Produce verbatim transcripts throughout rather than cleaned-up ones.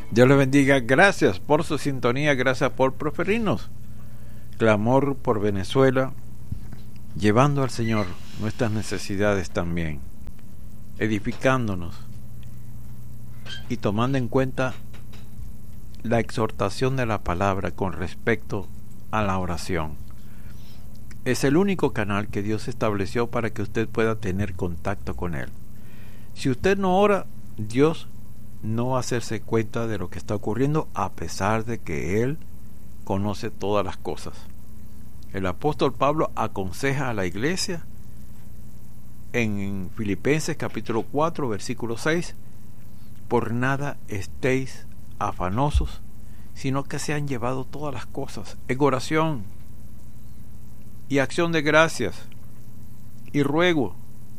Dios les bendiga. Gracias por su sintonía, gracias por preferirnos. Clamor por Venezuela, llevando al Señor nuestras necesidades también, edificándonos y tomando en cuenta la exhortación de la palabra con respecto a la oración. Es el único canal que Dios estableció para que usted pueda tener contacto con Él. Si usted no ora, Dios no va a hacerse cuenta de lo que está ocurriendo, a pesar de que Él conoce todas las cosas. El apóstol Pablo aconseja a la iglesia en Filipenses capítulo cuatro versículo seis: por nada estéis afanosos, sino que se han llevado todas las cosas en oración y acción de gracias y ruego,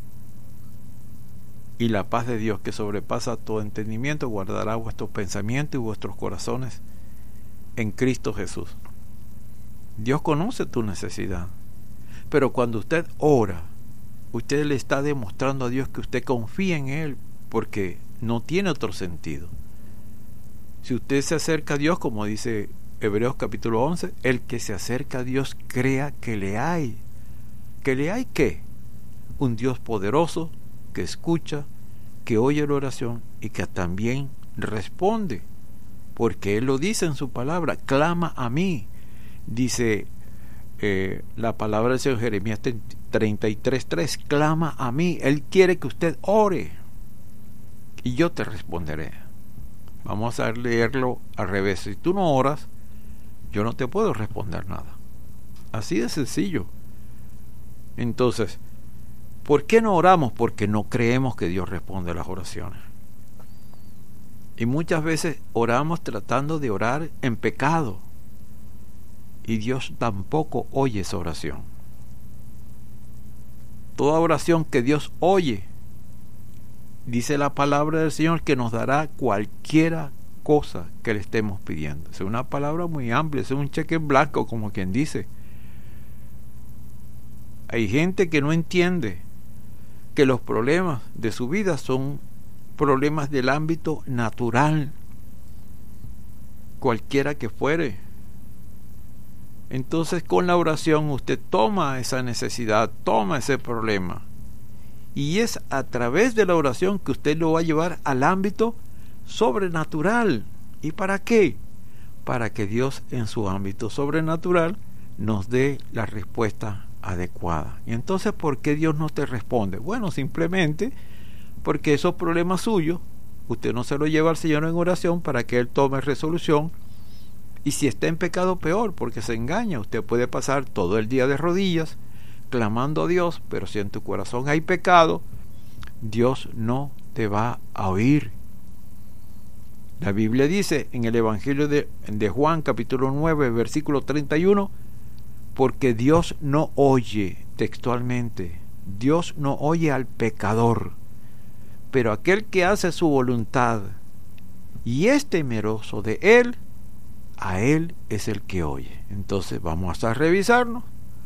y la paz de Dios, que sobrepasa todo entendimiento, guardará vuestros pensamientos y vuestros corazones en Cristo Jesús. Dios conoce tu necesidad, pero cuando usted ora, usted le está demostrando a Dios que usted confía en Él, porque no tiene otro sentido. Si usted se acerca a Dios, como dice Hebreos capítulo once, el que se acerca a Dios crea que le hay. ¿Que le hay qué? Un Dios poderoso que escucha, que oye la oración y que también responde, porque Él lo dice en su palabra: clama a mí. Dice eh, la palabra del Señor, Jeremías treinta y tres tres, clama a mí. Él quiere que usted ore y yo te responderé. Vamos a leerlo al revés. Si tú no oras, yo no te puedo responder nada. Así de sencillo. Entonces, ¿por qué no oramos? Porque no creemos que Dios responde a las oraciones. Y muchas veces oramos tratando de orar en pecado, y Dios tampoco oye esa oración. Toda oración que Dios oye, dice la palabra del Señor, que nos dará cualquiera cosa que le estemos pidiendo. Es una palabra muy amplia, es un cheque en blanco, como quien dice. Hay gente que no entiende que los problemas de su vida son problemas del ámbito natural, cualquiera que fuere. Entonces, con la oración usted toma esa necesidad, toma ese problema, y es a través de la oración que usted lo va a llevar al ámbito sobrenatural. ¿Y para qué? Para que Dios, en su ámbito sobrenatural, nos dé la respuesta adecuada. Y entonces, ¿por qué Dios no te responde? Bueno, simplemente porque esos problemas suyos usted no se los lleva al Señor en oración para que Él tome resolución. Y si está en pecado, peor, porque se engaña. Usted puede pasar todo el día de rodillas clamando a Dios, pero si en tu corazón hay pecado, Dios no te va a oír. La Biblia dice en el Evangelio de, de Juan capítulo nueve versículo treinta y uno: porque Dios no oye, textualmente, Dios no oye al pecador, pero aquel que hace su voluntad y es temeroso de Él, a Él es el que oye. Entonces vamos a revisarnos.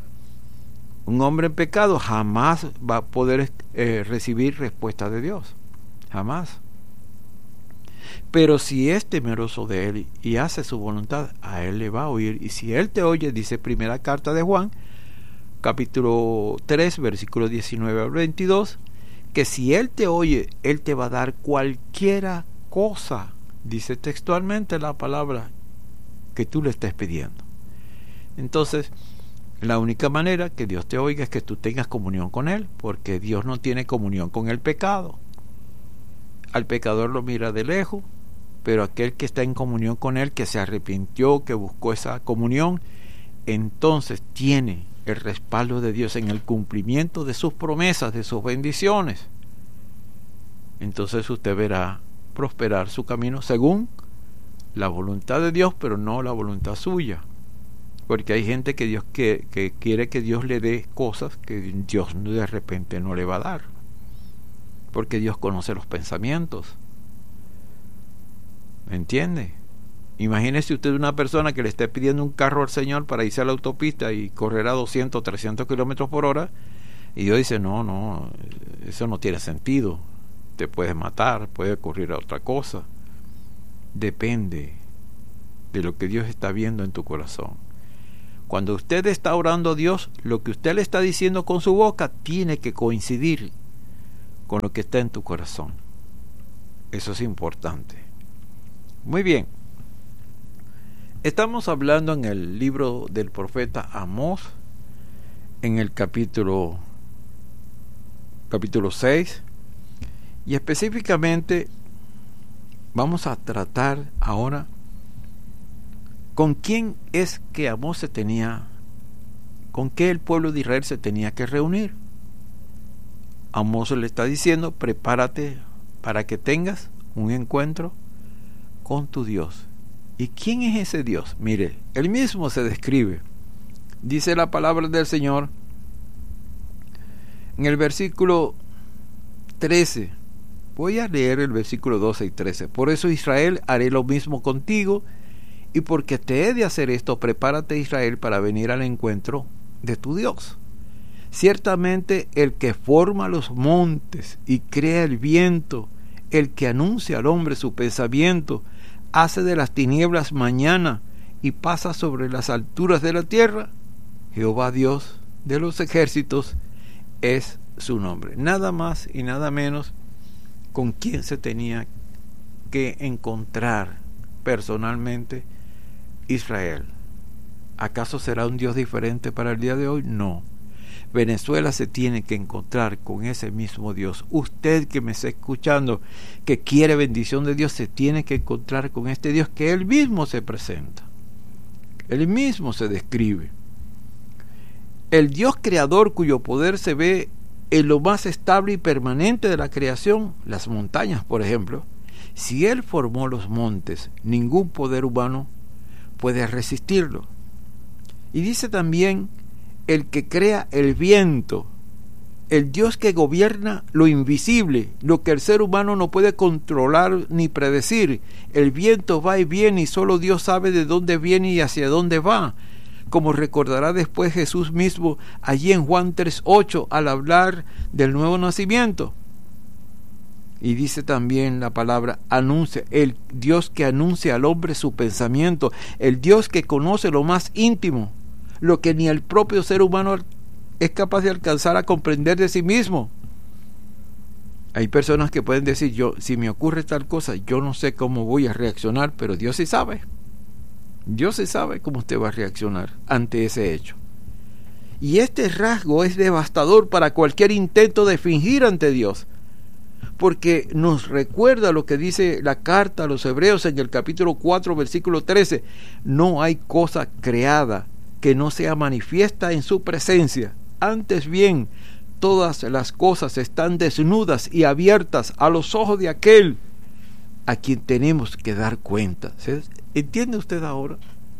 Un hombre en pecado jamás va a poder eh, recibir respuesta de Dios, jamás. Pero si es temeroso de Él y hace su voluntad, a Él le va a oír. Y si Él te oye, dice primera carta de Juan, capítulo tres, versículos diecinueve al veintidós, que si Él te oye, Él te va a dar cualquiera cosa, dice textualmente la palabra, que tú le estés pidiendo. Entonces, la única manera que Dios te oiga es que tú tengas comunión con Él, porque Dios no tiene comunión con el pecado. Al pecador lo mira de lejos, pero aquel que está en comunión con Él, que se arrepintió, que buscó esa comunión, entonces tiene el respaldo de Dios en el cumplimiento de sus promesas, de sus bendiciones. Entonces usted verá prosperar su camino según la voluntad de Dios, pero no la voluntad suya. Porque hay gente que Dios que, que quiere que Dios le dé cosas que Dios de repente no le va a dar, porque Dios conoce los pensamientos. ¿Me entiende? Imagínese usted una persona que le esté pidiendo un carro al Señor para irse a la autopista y correr a doscientos, trescientos kilómetros por hora, y Dios dice: no, no, eso no tiene sentido, te puedes matar, puede ocurrir a otra cosa. depende de lo que Dios está viendo en tu corazón. Cuando usted está orando a Dios, lo que usted le está diciendo con su boca tiene que coincidir con lo que está en tu corazón. Eso es importante. Muy bien. Estamos hablando en el libro del profeta Amós, en el capítulo capítulo seis, y específicamente vamos a tratar ahora con quién es que Amós se tenía, con qué el pueblo de Israel se tenía que reunir. Amós le está diciendo: prepárate para que tengas un encuentro con tu Dios. ¿Y quién es ese Dios? Mire, él mismo se describe. Dice la palabra del Señor en el versículo trece. Voy a leer el versículo doce y trece. Por eso, Israel, haré lo mismo contigo, y porque te he de hacer esto, prepárate, Israel, para venir al encuentro de tu Dios. Ciertamente el que forma los montes y crea el viento, el que anuncia al hombre su pensamiento, hace de las tinieblas mañana y pasa sobre las alturas de la tierra, Jehová Dios de los ejércitos es su nombre. Nada más y nada menos con quien se tenía que encontrar personalmente Israel. ¿Acaso será un Dios diferente para el día de hoy? No. Venezuela se tiene que encontrar con ese mismo Dios. Usted que me está escuchando, que quiere bendición de Dios, se tiene que encontrar con este Dios que Él mismo se presenta. Él mismo se describe. El Dios creador cuyo poder se ve en lo más estable y permanente de la creación, las montañas, por ejemplo. Si Él formó los montes, ningún poder humano puede resistirlo. Y dice también: el que crea el viento, el Dios que gobierna lo invisible, lo que el ser humano no puede controlar ni predecir. El viento va y viene y solo Dios sabe de dónde viene y hacia dónde va, como recordará después Jesús mismo allí en Juan tres ocho al hablar del nuevo nacimiento. Y dice también la palabra anuncia, el Dios que anuncia al hombre su pensamiento, el Dios que conoce lo más íntimo, lo que ni el propio ser humano es capaz de alcanzar a comprender de sí mismo. Hay personas que pueden decir: yo, si me ocurre tal cosa, yo no sé cómo voy a reaccionar, pero Dios sí sabe. Dios sí sabe cómo usted va a reaccionar ante ese hecho. Y este rasgo es devastador para cualquier intento de fingir ante Dios, porque nos recuerda lo que dice la carta a los Hebreos en el capítulo cuatro, versículo trece: no hay cosa creada que no sea manifiesta en su presencia. Antes bien, todas las cosas están desnudas y abiertas a los ojos de aquel a quien tenemos que dar cuenta. ¿Entiende usted ahora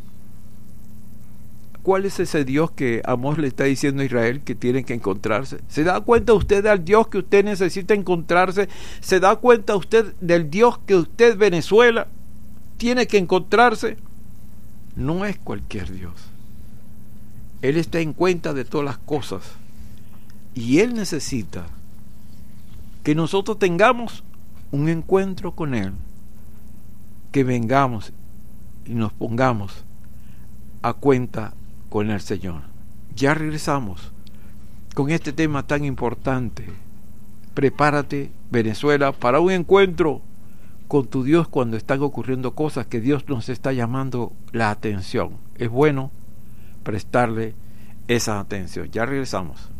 cuál es ese Dios que Amós le está diciendo a Israel que tiene que encontrarse? ¿Se da cuenta usted del Dios que usted necesita encontrarse? ¿Se da cuenta usted del Dios que usted, Venezuela, tiene que encontrarse? No es cualquier Dios. Él está en cuenta de todas las cosas, y Él necesita que nosotros tengamos un encuentro con Él, que vengamos y nos pongamos a cuenta con el Señor. Ya regresamos con este tema tan importante. Prepárate, Venezuela, para un encuentro con tu Dios cuando están ocurriendo cosas que Dios nos está llamando la atención. Es bueno prestarle esa atención. Ya regresamos.